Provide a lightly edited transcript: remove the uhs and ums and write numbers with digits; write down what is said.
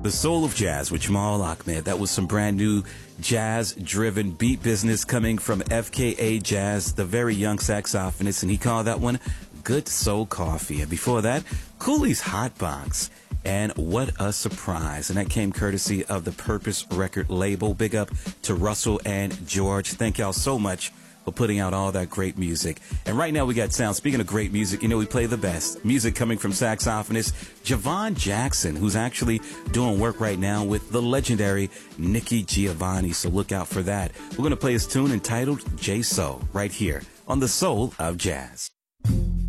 The Soul of Jazz with Jamal Ahmed. That was some brand new jazz-driven beat business coming from FKA Jazz, the very young saxophonist, and he called that one Good Soul Coffee. And before that, Cooley's Hot Box. And What a Surprise. And that came courtesy of the Purpose record label. Big up to Russell and George. Thank y'all so much for putting out all that great music. And right now we got sound. Speaking of great music, you know we play the best. Music coming from saxophonist Javon Jackson, who's actually doing work right now with the legendary Nikki Giovanni. So look out for that. We're going to play his tune entitled J-Soul right here on The Soul of Jazz.